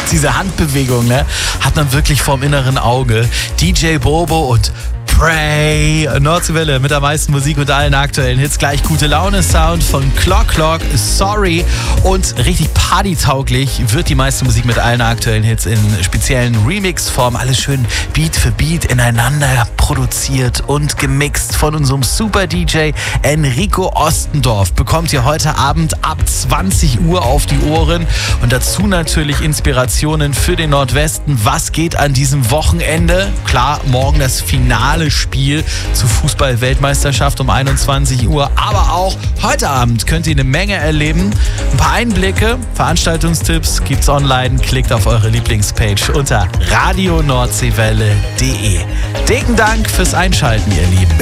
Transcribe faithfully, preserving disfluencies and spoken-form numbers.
Diese Handbewegung, ne, hat man wirklich vorm inneren Auge. D J Bobo und Pray, Nordseewelle mit der meisten Musik und allen aktuellen Hits. Gleich gute Laune-Sound von Clock Clock, Sorry. Und richtig partytauglich wird die meiste Musik mit allen aktuellen Hits in speziellen Remix-Form. Alles schön Beat für Beat ineinander produziert und gemixt von unserem Super-D J Enrico Ostendorf. Bekommt ihr heute Abend ab zwanzig Uhr auf die Ohren. Und dazu natürlich Inspirationen für den Nordwesten. Was geht an diesem Wochenende? Klar, morgen das Finale Spiel zur Fußball-Weltmeisterschaft um einundzwanzig Uhr. Aber auch heute Abend könnt ihr eine Menge erleben. Ein paar Einblicke, Veranstaltungstipps gibt's online. Klickt auf eure Lieblingspage unter radio nordseewelle punkt de. Dicken Dank fürs Einschalten, ihr Lieben.